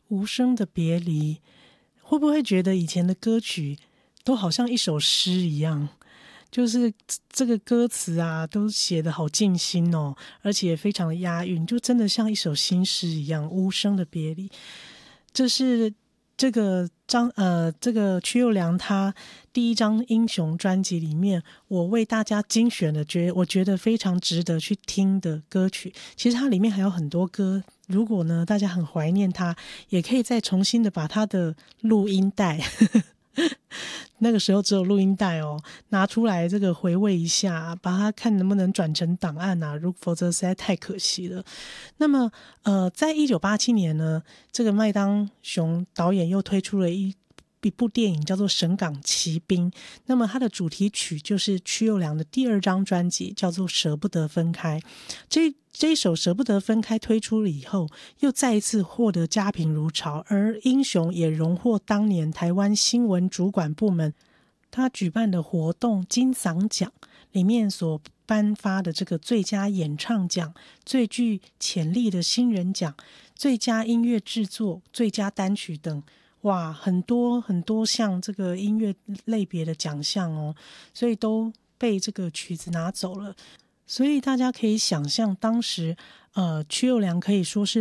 无声的别离，会不会觉得以前的歌曲都好像一首诗一样？就是这个歌词啊，都写得好尽心哦，而且非常的押韵，就真的像一首新诗一样。无声的别离，这是这个曲又良他第一张英雄专辑里面，我为大家精选的我觉得非常值得去听的歌曲。其实它里面还有很多歌，如果呢大家很怀念它，也可以再重新的把它的录音带那个时候只有录音带哦，拿出来这个回味一下，把它看能不能转成档案啊，否则实在太可惜了。那么在1987年呢，这个麦当雄导演又推出了一部电影叫做《神港奇兵》，那么它的主题曲就是曲又良的第二张专辑，叫做《舍不得分开》。这一首《舍不得分开》推出了以后，又再一次获得佳评如潮，而英雄也荣获当年台湾新闻主管部门他举办的活动金嗓奖里面所颁发的这个最佳演唱奖、最具潜力的新人奖、最佳音乐制作、最佳单曲等，哇，很多很多项这个音乐类别的奖项哦，所以都被这个曲子拿走了。所以大家可以想象，当时曲又良可以说是